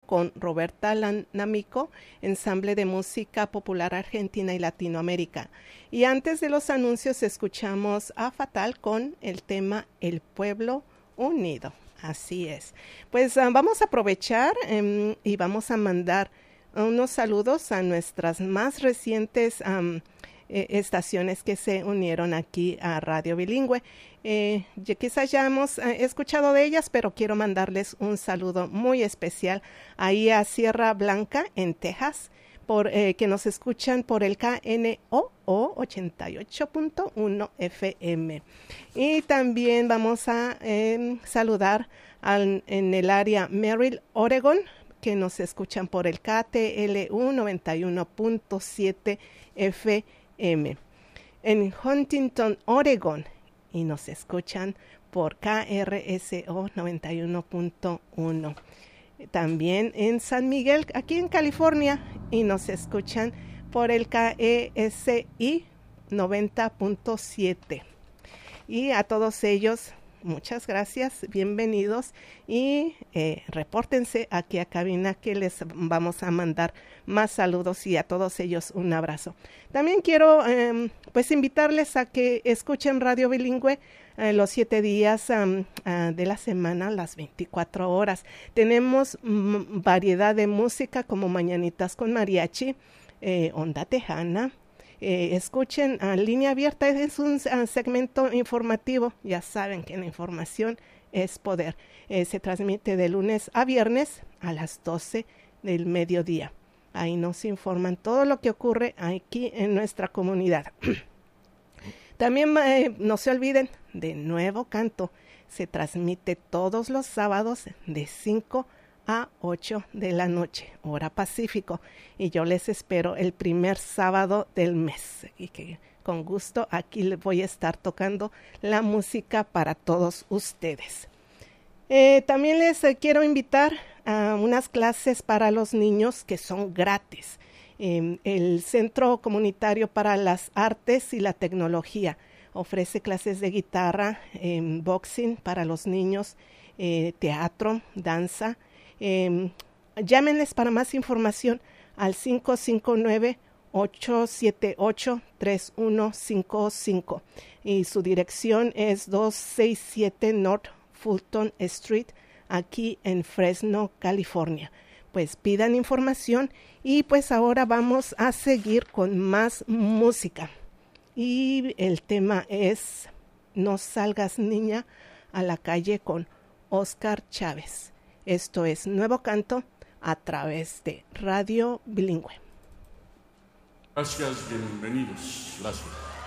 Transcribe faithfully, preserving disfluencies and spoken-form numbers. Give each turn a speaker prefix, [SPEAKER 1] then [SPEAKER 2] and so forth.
[SPEAKER 1] con Roberta Namico, ensamble de música popular argentina y Latinoamérica. Y antes de los anuncios escuchamos a Fatal con el tema El Pueblo Unido. Así es. Pues uh, vamos a aprovechar um, y vamos a mandar unos saludos a nuestras más recientes um, eh, estaciones que se unieron aquí a Radio Bilingüe. Eh, ya, quizás ya hemos eh, escuchado de ellas, pero quiero mandarles un saludo muy especial ahí a Sierra Blanca en Texas, por eh, que nos escuchan por el K N O O ochenta y ocho punto uno F M. Y también vamos a eh, saludar al, en el área Merrill, Oregon, que nos escuchan por el K T L U noventa y uno punto siete F M. En Huntington, Oregon, y nos escuchan por K R S O noventa y uno punto uno. También en San Miguel, aquí en California, y nos escuchan por el K E S I noventa punto siete. Y a todos ellos, muchas gracias, bienvenidos, y eh, repórtense aquí a cabina que les vamos a mandar más saludos, y a todos ellos un abrazo. También quiero eh, pues invitarles a que escuchen Radio Bilingüe eh, los siete días um, uh, de la semana, las veinticuatro horas. Tenemos mm, variedad de música como Mañanitas con Mariachi, eh, Onda Tejana. Eh, escuchen a Línea Abierta, es un uh, segmento informativo. Ya saben que la información es poder. Eh, se transmite de lunes a viernes a las doce del mediodía. Ahí nos informan todo lo que ocurre aquí en nuestra comunidad. También eh, no se olviden de Nuevo Canto. Se transmite todos los sábados de cinco a ocho de la noche, hora Pacífico. Y yo les espero el primer sábado del mes. Y que con gusto aquí les voy a estar tocando la música para todos ustedes. Eh, también les eh, quiero invitar a unas clases para los niños que son gratis. Eh, el Centro Comunitario para las Artes y la Tecnología ofrece clases de guitarra, eh, boxing para los niños, eh, teatro, danza. Eh, llámenles para más información al cinco cinco nueve, ocho siete ocho, tres uno cinco cinco, y su dirección es doscientos sesenta y siete North Fulton Street, aquí en Fresno, California. Pues pidan información, y pues ahora vamos a seguir con más música. Y el tema es No salgas, niña, a la calle, con Oscar Chávez. Esto es Nuevo Canto a través de Radio Bilingüe.
[SPEAKER 2] Gracias, bienvenidos. Gracias.